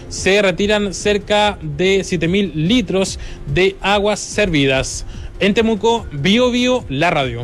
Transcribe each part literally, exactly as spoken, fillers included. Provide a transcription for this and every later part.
se retiran cerca de siete mil litros de aguas servidas. En Temuco, Bio Bio, la radio.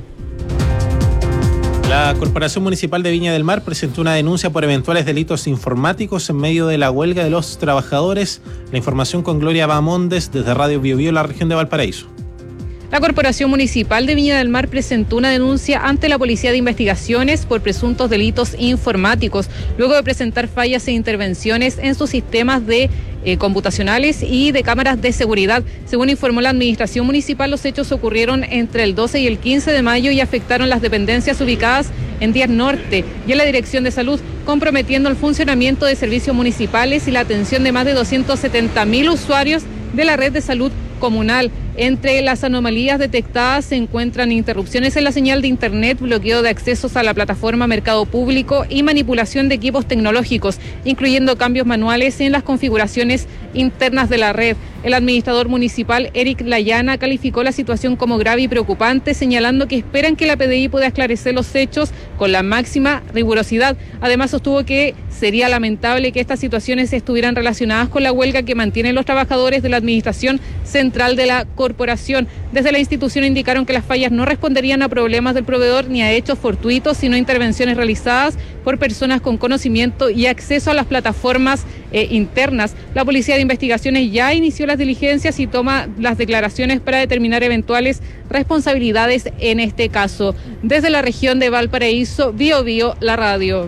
La Corporación Municipal de Viña del Mar presentó una denuncia por eventuales delitos informáticos en medio de la huelga de los trabajadores. La información con Gloria Bamondes desde Radio Bio Bio, la región de Valparaíso. La Corporación Municipal de Viña del Mar presentó una denuncia ante la Policía de Investigaciones por presuntos delitos informáticos, luego de presentar fallas e intervenciones en sus sistemas de eh, computacionales y de cámaras de seguridad. Según informó la Administración Municipal, los hechos ocurrieron entre el doce y el quince de mayo y afectaron las dependencias ubicadas en Díaz Norte y en la Dirección de Salud, comprometiendo el funcionamiento de servicios municipales y la atención de más de doscientos setenta mil usuarios de la red de salud comunal. Entre las anomalías detectadas se encuentran interrupciones en la señal de internet, bloqueo de accesos a la plataforma Mercado Público y manipulación de equipos tecnológicos, incluyendo cambios manuales en las configuraciones internas de la red. El administrador municipal, Eric Layana, calificó la situación como grave y preocupante, señalando que esperan que la P D I pueda esclarecer los hechos con la máxima rigurosidad. Además, sostuvo que sería lamentable que estas situaciones estuvieran relacionadas con la huelga que mantienen los trabajadores de la Administración Central de la Corporación. Desde la institución indicaron que las fallas no responderían a problemas del proveedor ni a hechos fortuitos, sino a intervenciones realizadas por personas con conocimiento y acceso a las plataformas eh, internas. La Policía de Investigaciones ya inició las diligencias y toma las declaraciones para determinar eventuales responsabilidades en este caso. Desde la región de Valparaíso, Bio Bio, la radio.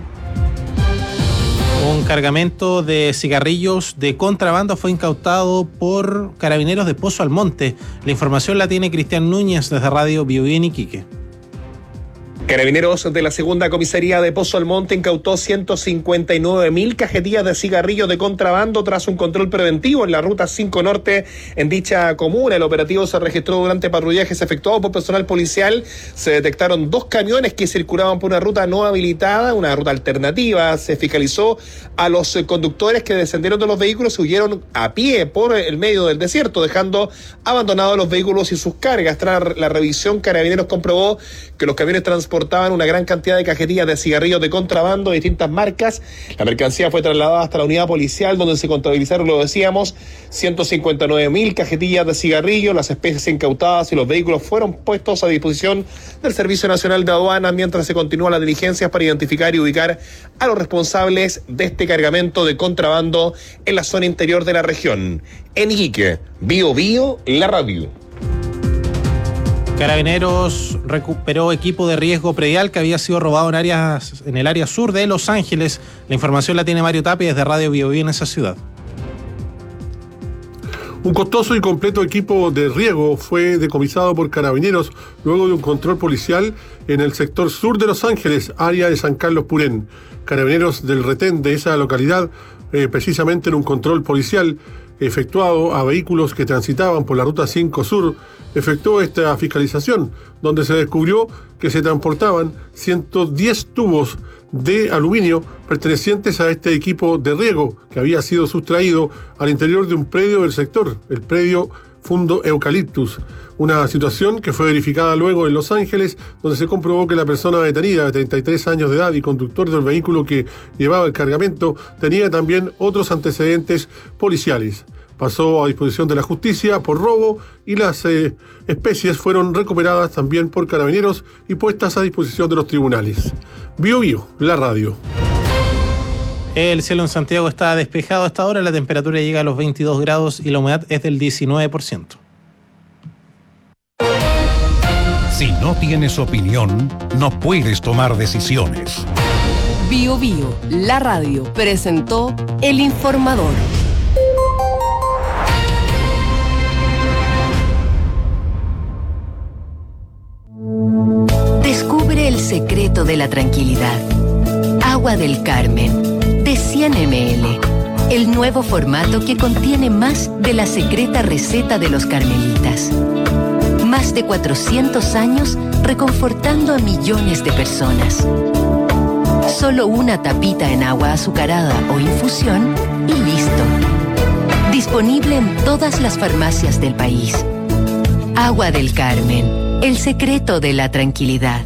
Un cargamento de cigarrillos de contrabando fue incautado por Carabineros de Pozo Almonte. La información la tiene Cristian Núñez desde Radio Bio Bio en Iquique. Carabineros de la segunda comisaría de Pozo Almonte incautó ciento cincuenta y nueve mil cajetillas de cigarrillos de contrabando tras un control preventivo en la ruta cinco Norte en dicha comuna. El operativo se registró durante patrullajes efectuados por personal policial. Se detectaron dos camiones que circulaban por una ruta no habilitada, una ruta alternativa. Se fiscalizó a los conductores que descendieron de los vehículos y huyeron a pie por el medio del desierto, dejando abandonados los vehículos y sus cargas. Tras la revisión, Carabineros comprobó que los camiones transportaban una gran cantidad de cajetillas de cigarrillos de contrabando de distintas marcas. La mercancía fue trasladada hasta la unidad policial, donde se contabilizaron, lo decíamos, ciento cincuenta y nueve mil cajetillas de cigarrillos. Las especies incautadas y los vehículos fueron puestos a disposición del Servicio Nacional de Aduanas mientras se continúan las diligencias para identificar y ubicar a los responsables de este cargamento de contrabando en la zona interior de la región. En Iquique, Bio Bio, la radio. Carabineros recuperó equipo de riesgo predial que había sido robado en áreas, en el área sur de Los Ángeles. La información la tiene Mario Tapia desde Radio Bio Bio en esa ciudad. Un costoso y completo equipo de riego fue decomisado por Carabineros luego de un control policial en el sector sur de Los Ángeles, área de San Carlos Purén. Carabineros del retén de esa localidad, eh, precisamente en un control policial efectuado a vehículos que transitaban por la ruta cinco Sur, efectuó esta fiscalización, donde se descubrió que se transportaban ciento diez tubos de aluminio pertenecientes a este equipo de riego que había sido sustraído al interior de un predio del sector, el predio Fundo Eucaliptus. Una situación que fue verificada luego en Los Ángeles, donde se comprobó que la persona detenida de treinta y tres años de edad y conductor del vehículo que llevaba el cargamento tenía también otros antecedentes policiales. Pasó a disposición de la justicia por robo y las eh, especies fueron recuperadas también por Carabineros y puestas a disposición de los tribunales. Bio Bio, la radio. El cielo en Santiago está despejado a esta hora, la temperatura llega a los veintidós grados y la humedad es del diecinueve por ciento. Si no tienes opinión, no puedes tomar decisiones. Bio Bio, la radio, presentó El Informador. Descubre el secreto de la tranquilidad. Agua del Carmen, de cien mililitros. El nuevo formato que contiene más de la secreta receta de los carmelitas. Más de cuatrocientos años reconfortando a millones de personas. Solo una tapita en agua azucarada o infusión y listo. Disponible en todas las farmacias del país. Agua del Carmen, el secreto de la tranquilidad.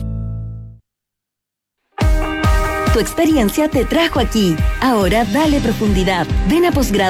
Tu experiencia te trajo aquí. Ahora dale profundidad. Ven a posgrado